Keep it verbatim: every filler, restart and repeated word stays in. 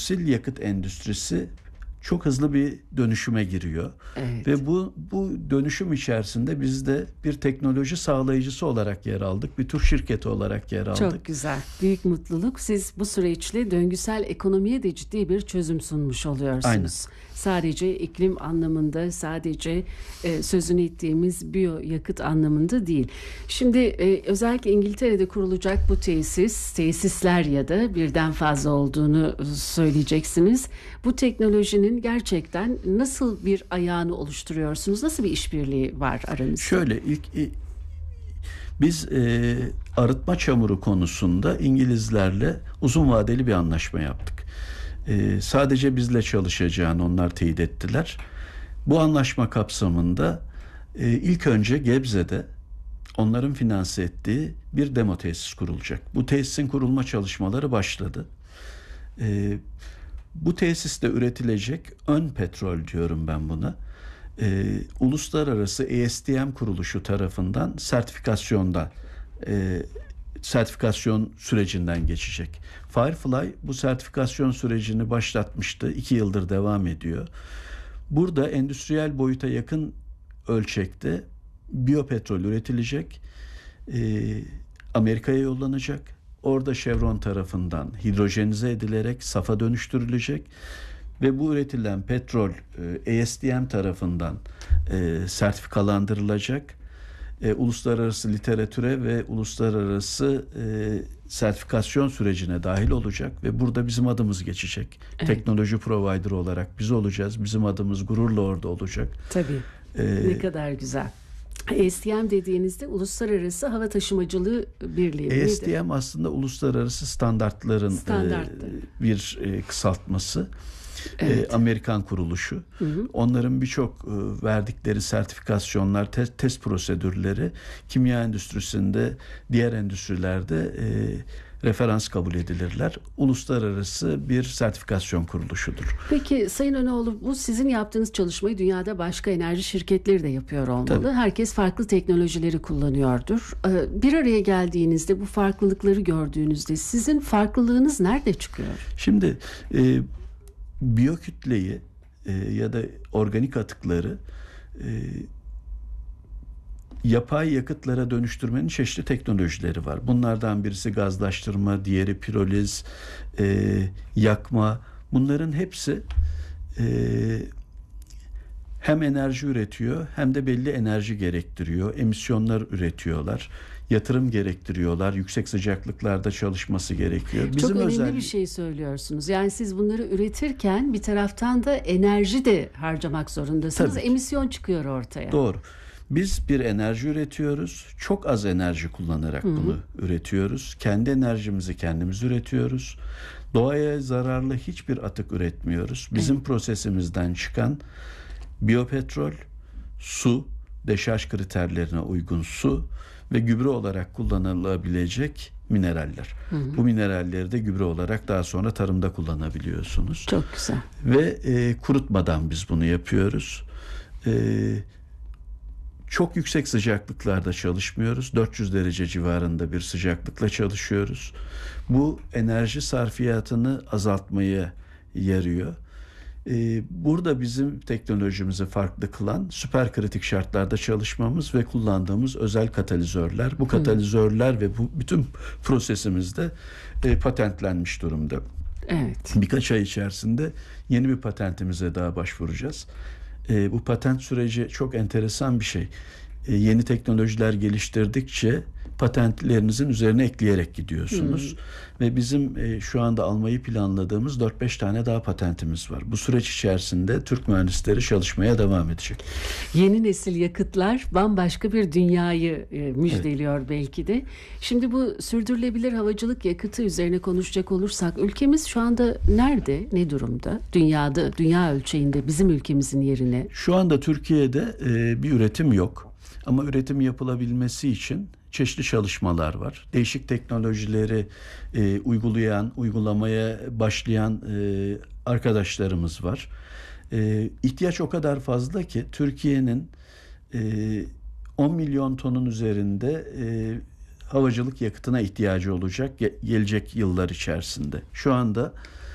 fosil yakıt endüstrisi çok hızlı bir dönüşüme giriyor. Evet. Ve bu bu dönüşüm içerisinde biz de bir teknoloji sağlayıcısı olarak yer aldık. Bir tur şirketi olarak yer aldık. Çok güzel. Büyük mutluluk. Siz bu süreçle döngüsel ekonomiye de ciddi bir çözüm sunmuş oluyorsunuz. Aynen. Sadece iklim anlamında, sadece e, sözünü ettiğimiz biyoyakıt anlamında değil. Şimdi e, özellikle İngiltere'de kurulacak bu tesis, tesisler ya da birden fazla olduğunu söyleyeceksiniz. Bu teknolojinin gerçekten nasıl bir ayağını oluşturuyorsunuz? Nasıl bir işbirliği var aranızda? Şöyle ilk biz e, arıtma çamuru konusunda İngilizlerle uzun vadeli bir anlaşma yaptık. E, sadece bizle çalışacağını onlar teyit ettiler. Bu anlaşma kapsamında e, ilk önce Gebze'de onların finanse ettiği bir demo tesis kurulacak. Bu tesisin kurulma çalışmaları başladı. E, bu tesiste üretilecek ön petrol diyorum ben buna. E, uluslararası E S D M kuruluşu tarafından sertifikasyonda e, sertifikasyon sürecinden geçecek. Firefly bu sertifikasyon sürecini başlatmıştı. İki yıldır devam ediyor. Burada endüstriyel boyuta yakın ölçekte biyopetrol üretilecek. E, Amerika'ya yollanacak. Orada Chevron tarafından hidrojenize edilerek safa dönüştürülecek. Ve bu üretilen petrol E S D M tarafından e, sertifikalandırılacak. E, uluslararası literatüre ve uluslararası e, sertifikasyon sürecine dahil olacak ve burada bizim adımız geçecek. Evet. Teknoloji provider olarak biz olacağız. Bizim adımız gururla orada olacak. Tabii. Ee, ne kadar güzel. E S D M dediğinizde Uluslararası Hava Taşımacılığı Birliği. E S D M aslında uluslararası standartların Standartlı. e, bir e, kısaltması. Evet. E, Amerikan kuruluşu. Hı hı. Onların birçok e, verdikleri sertifikasyonlar, te- test prosedürleri kimya endüstrisinde, diğer endüstrilerde e, referans kabul edilirler. Uluslararası bir sertifikasyon kuruluşudur. Peki Sayın Önoğlu, bu sizin yaptığınız çalışmayı dünyada başka enerji şirketleri de yapıyor olmalı. Tabii. Herkes farklı teknolojileri kullanıyordur. Bir araya geldiğinizde, bu farklılıkları gördüğünüzde sizin farklılığınız nerede çıkıyor? Şimdi e, biyokütleyi e, ya da organik atıkları e, yapay yakıtlara dönüştürmenin çeşitli teknolojileri var. Bunlardan birisi gazlaştırma, diğeri piroliz, e, yakma. Bunların hepsi e, hem enerji üretiyor hem de belli enerji gerektiriyor. Emisyonlar üretiyorlar. Yatırım gerektiriyorlar. Yüksek sıcaklıklarda çalışması gerekiyor. Bizim Çok önemli özel... bir şey söylüyorsunuz. Yani siz bunları üretirken bir taraftan da enerji de harcamak zorundasınız. Tabii. Emisyon çıkıyor ortaya. Doğru. Biz bir enerji üretiyoruz. Çok az enerji kullanarak Hı-hı. bunu üretiyoruz. Kendi enerjimizi kendimiz üretiyoruz. Doğaya zararlı hiçbir atık üretmiyoruz. Bizim evet. prosesimizden çıkan biyopetrol, su, deşarj kriterlerine uygun su ve gübre olarak kullanılabilecek mineraller. Hı hı. Bu mineralleri de gübre olarak daha sonra tarımda kullanabiliyorsunuz. Çok güzel. Ve e, kurutmadan biz bunu yapıyoruz. E, çok yüksek sıcaklıklarda çalışmıyoruz. dört yüz derece civarında bir sıcaklıkla çalışıyoruz. Bu enerji sarfiyatını azaltmaya yarıyor. Burada bizim teknolojimizi farklı kılan süperkritik şartlarda çalışmamız ve kullandığımız özel katalizörler. Bu katalizörler ve bu bütün prosesimizde e, patentlenmiş durumda. Evet. Birkaç ay içerisinde yeni bir patentimize daha başvuracağız. E, bu patent süreci çok enteresan bir şey. E, yeni teknolojiler geliştirdikçe patentlerinizin üzerine ekleyerek gidiyorsunuz. Hmm. Ve bizim e, şu anda almayı planladığımız dört beş tane daha patentimiz var. Bu süreç içerisinde Türk mühendisleri çalışmaya devam edecek. Yeni nesil yakıtlar bambaşka bir dünyayı e, müjdeliyor evet. belki de. Şimdi bu sürdürülebilir havacılık yakıtı üzerine konuşacak olursak ülkemiz şu anda nerede, ne durumda? Dünyada, dünya ölçeğinde bizim ülkemizin yerine. Şu anda Türkiye'de e, bir üretim yok. Ama üretim yapılabilmesi için çeşitli çalışmalar var. Değişik teknolojileri e, uygulayan, uygulamaya başlayan e, arkadaşlarımız var. E, ihtiyaç o kadar fazla ki Türkiye'nin e, on milyon tonun üzerinde e, havacılık yakıtına ihtiyacı olacak ge- gelecek yıllar içerisinde. Şu anda